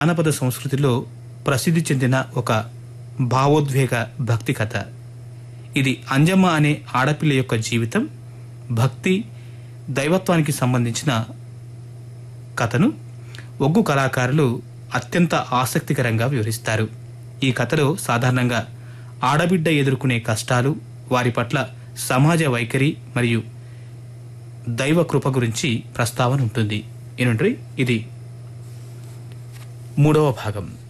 జానపద సంస్కృతిలో ప్రసిద్ధి చెందిన ఒక భావోద్వేగ భక్తి కథ. ఇది అంజమ్మ అనే ఆడపిల్ల యొక్క జీవితం, భక్తి, దైవత్వానికి సంబంధించిన కథను ఒగ్గు కళాకారులు అత్యంత ఆసక్తికరంగా వివరిస్తారు. ఈ కథలో సాధారణంగా ఆడబిడ్డ ఎదుర్కొనే కష్టాలు, వారి పట్ల సమాజ వైఖరి మరియు దైవ కృప గురించి ప్రస్తావన ఉంటుంది. ఏనుండ్రి ఇది 3వ భాగం.